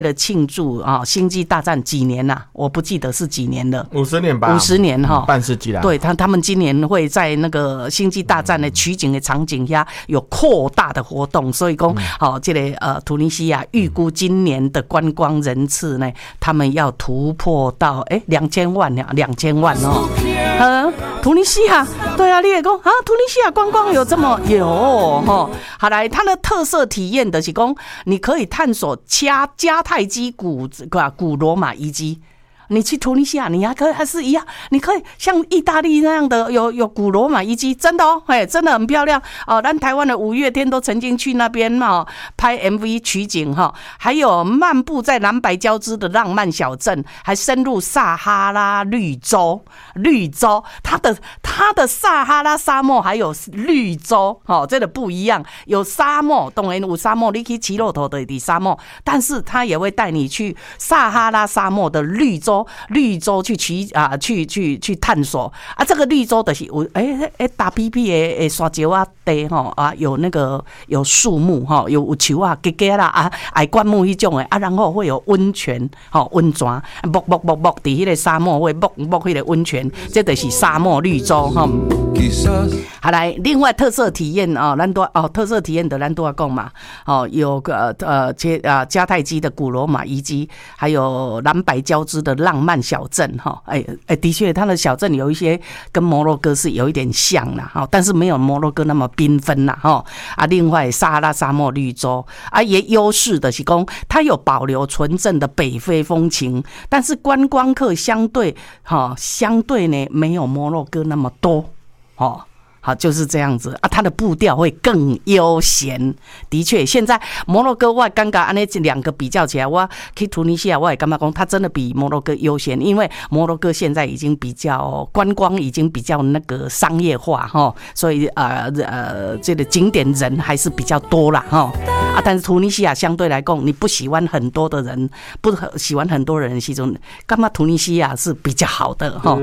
了庆祝啊，星际大战几年啊？我不记得是几年了 ，50年吧 ，50年哈， 半世纪啦。 对他们今年会在那个星际大战的取景的场景下有扩大的活动，所以讲好，这个突尼西亚预估今年的观光人次呢，他们要突破到2000万，2000万哦。突尼西亚，对啊，你也讲啊，突尼西亚观光有这么有哈？好来，它的特色体验的是讲，你可以探索迦太基古罗马遗迹。你去突尼西亚，你还是一样，你可以像意大利那样的有古罗马遗迹，真的哦，真的很漂亮哦。咱台湾的五月天都曾经去那边嘛拍 MV 取景哈，还有漫步在蓝白交织的浪漫小镇，还深入撒哈拉绿洲，它的撒哈拉沙漠还有绿洲哦，这个不一样，有沙漠，当然有沙漠，你去骑骆驼的沙漠，但是它也会带你去撒哈拉沙漠的绿洲去探索啊！这个绿洲的是有大屁屁的沙石啊地吼啊，有那个有树木哈，有树啊结结啦啊，爱灌木那种的啊，然后会有温泉吼温泉，木在那个沙漠会木那个温泉，这就是沙漠绿洲哈。好来，另外特色体验啊，特色体验的咱都要讲嘛哦，有个迦太基的古罗马遗迹，还有蓝白交织的浪漫小镇哈，的确，它的小镇有一些跟摩洛哥是有一点像啦哈，但是没有摩洛哥那么缤纷啦哈啊。另外，撒哈拉沙漠绿洲啊，也优势的是讲，它有保留纯正的北非风情，但是观光客相对呢没有摩洛哥那么多哦。好，就是这样子啊，它的步调会更悠闲。的确，现在摩洛哥我刚刚按那两个比较起来，我去突尼西亚我也干嘛讲，它真的比摩洛哥悠闲，因为摩洛哥现在已经比较观光，已经比较那个商业化哈，所以这个景点人还是比较多啦哈啊，但是突尼西亚相对来讲，你不喜欢很多的人，不喜欢很多人的其中，干嘛突尼西亚是比较好的哈。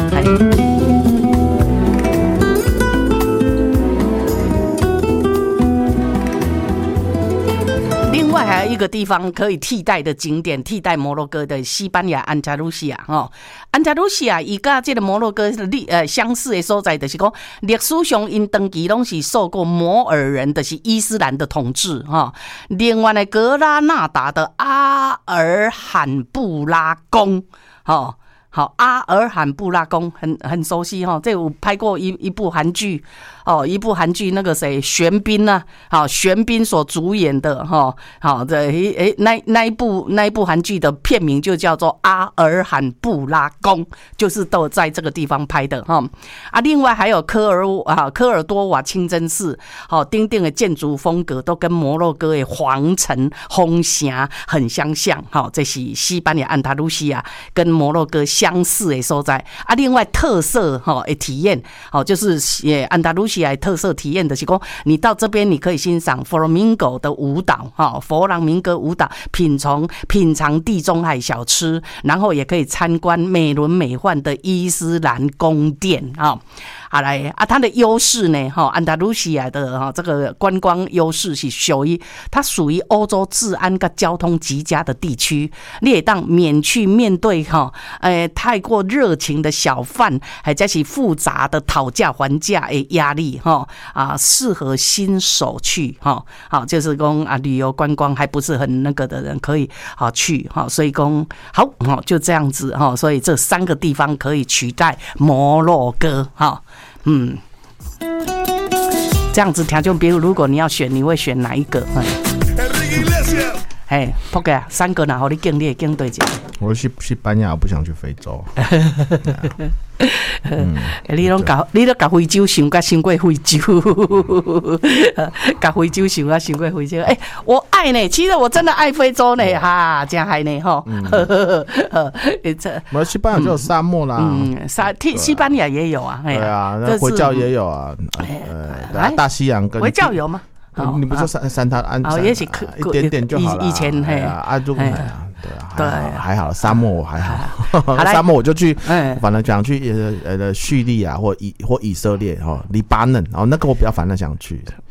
另外还有一个地方可以替代的景点，替代摩洛哥的西班牙安达卢西亚哈。安达卢西亚伊甲这个摩洛哥相似的所在，就是讲历史上因长期拢是受过摩尔人，就是伊斯兰的统治哈。另外呢，格拉纳达的阿尔罕布拉宫哈。好，阿尔罕布拉宫很熟悉哈，这有拍过一部韩剧哦，一部韩剧那个谁玄彬啊，好玄彬所主演的哈，好的那一部韩剧的片名就叫做阿尔罕布拉宫，就是都在这个地方拍的哈啊。另外还有科尔多瓦清真寺，好丁丁的建筑风格都跟摩洛哥的皇城红霞很相像，好这是西班牙安达卢西亚跟摩洛哥相似的所在啊。另外特色的体验就是安达卢西亚的特色体验的是说，你到这边你可以欣赏佛朗明哥的舞蹈佛朗明哥舞蹈，品尝地中海小吃，然后也可以参观美轮美奂的伊斯兰宫殿好来啊，它的优势呢安达卢西亚的这个观光优势是它属于欧洲治安跟交通极佳的地区，你也当免去面对太过热情的小贩，还加起复杂的讨价还价的压力适合新手去好，就是说旅游观光还不是很那个的人可以去所以说好就这样子所以这3个地方可以取代摩洛哥这样子听众朋友，如果你要选，你会选哪一个？扑克3个，然后你选，你会选对一个？ 我去西班牙，我不想去非洲。 你都把非洲想过非洲，把非洲想过非洲。我爱呢，其实我真的爱非洲呢，哈，这样还呢哈。 西班牙就有沙漠啦， 西班牙也有啊， 对啊，那回教也有啊，大西洋跟回教有吗？ 你不说三塔安也许一点点就好了。 以前对啊，还好，沙漠我还好，沙漠我就去，反正想去叙利亚或以色列黎巴嫩，那个我比较反正想去。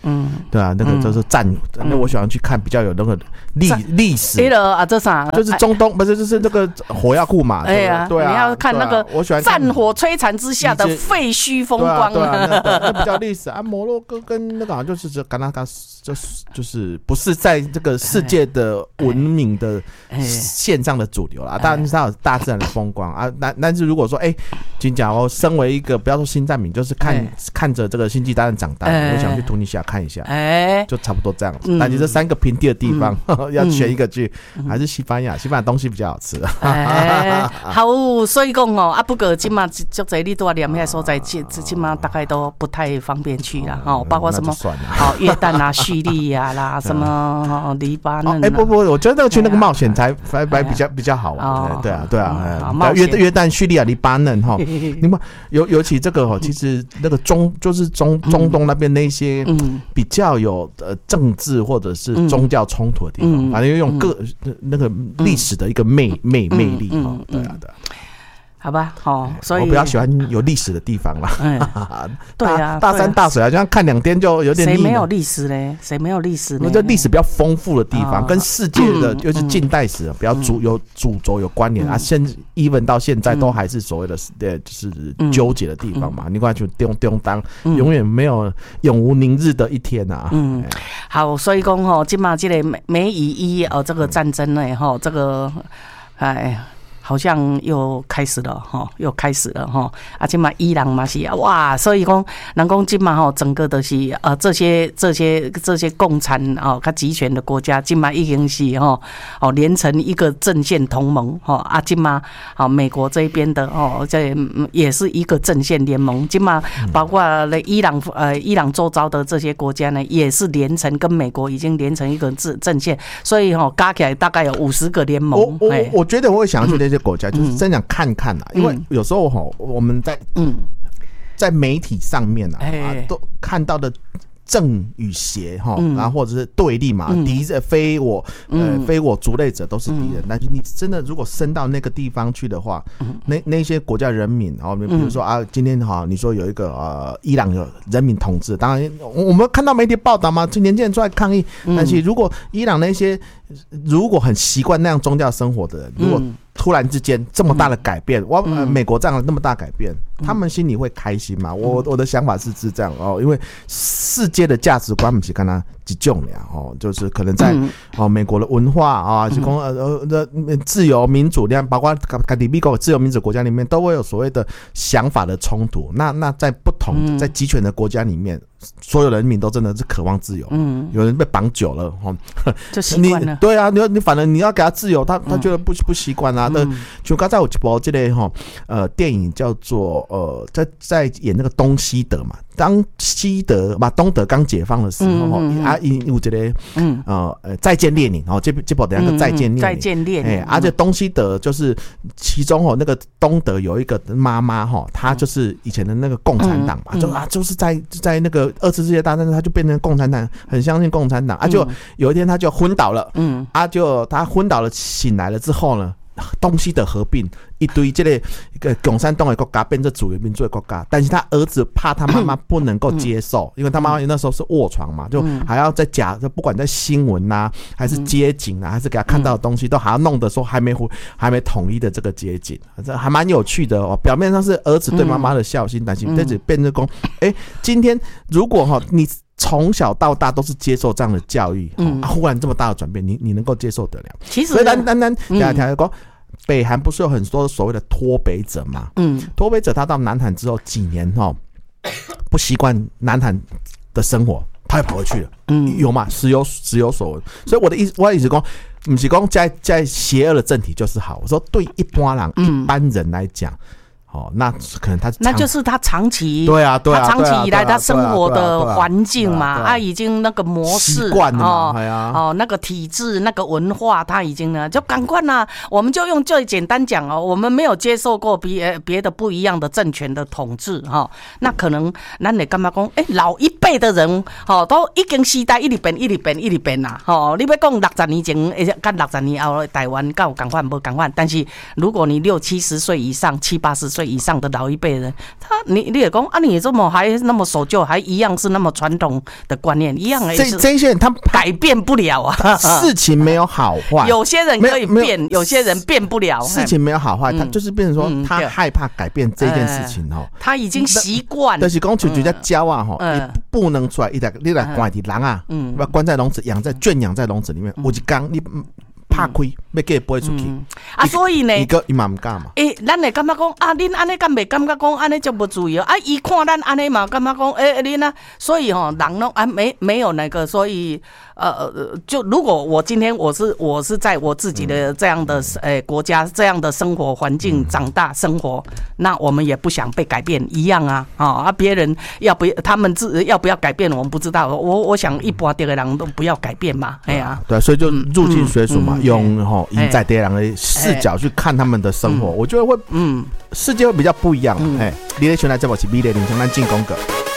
对啊，那个就是战，那我喜欢去看比较有那个历史。 啊，这啥？ 就是中东不是就是那个火药库嘛？对啊， 你要看那个我喜欢战火摧残之下的废墟风光。 对啊，那比较历史啊。摩洛哥跟那个好像就是刚刚就是不是在这个世界的文明的线上的主流啦，当然它有大自然的风光啊。但是如果说金甲身为一个不要说新战民，就是看着这个星际大战长大，我想去突尼西亚看一下，就差不多这样子。但是这3个平地的地方要选一个去，还是西班牙？西班牙东西比较好吃。 好，所以讲啊，不过今嘛就这里多两片所在，今嘛大概都不太方便去啦，包括什么约旦啊、叙利亚啦，什么黎巴嫩。 不，我觉得去那个冒险才比较好玩。对啊，约旦、叙利亚、黎巴嫩哈，你们尤其这个其实那个中东那边那些比较有政治或者是宗教冲突的地方，反正用那个历史的一个魅力。对啊。 好吧，所以我比较喜欢有历史的地方啦。 对啊， 大山大水好像看2天就有点腻了。 谁没有历史嘞？谁没有历史呢？ 我觉得历史比较丰富的地方，跟世界的就是近代史比较有主轴有关联啊。even 到现在都还是所谓的就是纠结的地方嘛。你看就丢当，永远没有永无宁日的一天啊。 好，所以讲今嘛这个美以这个战争呢这个好像又开始了啊！今嘛伊朗嘛是哇，所以讲人讲今嘛整个的是这些共产较集权的国家，今嘛已经是连成一个阵线同盟啊！今嘛美国这边的这也是一个阵线联盟，今嘛包括伊朗周遭的这些国家呢，也是连成跟美国已经连成一个阵线，所以加起来大概有50个联盟。 我觉得我会想要去那些国家，就是真想看看啦，因为有时候我们在媒体上面都看到的正与邪然后或者是对立嘛，非我族类者都是敌人。但是你真的如果升到那个地方去的话，那些国家人民比如说今天你说有一个伊朗有人民统治，当然我们看到媒体报道嘛，年轻人出来抗议。但是如果伊朗那些如果很习惯那样宗教生活的人，如果突然之间这么大的改变，美国这样那么大改变，他们心里会开心吗？我的想法是这样因为世界的价值观不是看他几种了就是可能在美国的文化就自由民主，包括美国自由民主国家里面都会有所谓的想法的冲突。那在不同在集权的国家里面，所有人民都真的是渴望自由。有人被绑久了就习惯了。 对啊，你反正你要给他自由，他觉得不习惯啊。就刚才有一部这个电影叫做在演那个东西德嘛，当东德刚解放的时候有这个再见列宁这部等下个再见列宁而且东西德就是其中那个东德有一个妈妈她就是以前的那个共产党嘛，就是在那个2次世界大战她就变成共产党，很相信共产党就有一天她就昏倒了就她昏倒了醒来了之后呢，东西的合并一堆这个共产党的国家变成主流民族的国家，但是他儿子怕他妈妈不能够接受，因为他妈妈那时候是卧床嘛，就还要在不管在新闻还是街景还是给他看到的东西，都还要弄得说还没统一的这个街景，这还蛮有趣的表面上是儿子对妈妈的孝心，但是这只变成说今天如果你从小到大都是接受这样的教育忽然这么大的转变，你能够接受得了？ 其实所以咱讲北韩不是有很多所谓的脱北者吗？脱北者他到南韩之后几年不习惯南韩的生活，他也跑回去了。有嘛？时有所闻。所以我的意思说，不是说在邪恶的政体就是好。我说对一般人来讲。那可能那就是他长期对啊， 他长期以来他生活的环境嘛，已经那个模式习惯了嘛， 那个体制那个文化他已经呢就赶快啦，我们就用最简单讲我们没有接受过别的不一样的政权的统治那可能咱会感觉讲老一辈的人都已经时代一直变啦你要讲60年前跟60年后台湾有同款无同款，但是如果你60-70岁以上70-80岁岁以上的老一辈人，你也讲啊，你这么还那么守旧，还一样是那么传统的观念，一样这些人他改变不了啊。 事情没有好坏， 有些人可以变，有些人变不了。 事情没有好坏，他就是变成说他害怕改变这件事情哦， 他已经习惯。 就是讲像人家鸟啊吼，你不能出来，你来关的人啊，要关在笼子，圈养在笼子里面，有一天你拍开，要给飞出去啊，所以呢， 伊嘛唔敢嘛。 咱会感觉讲啊，恁安尼敢袂感觉讲安尼就不注意啊？伊看咱安尼嘛，感觉讲恁啊，所以人拢没有那个，所以就如果我今天我是在我自己的这样的国家这样的生活环境长大生活，那我们也不想被改变一样啊别人要不他们要不要改变我们不知道，我想一般的人都不要改变嘛，哎呀， 对，所以就入境随俗嘛。用以在地人的视角去看他们的生活，我觉得会世界会比较不一样。你的选来这部是美丽人生，咱进攻个。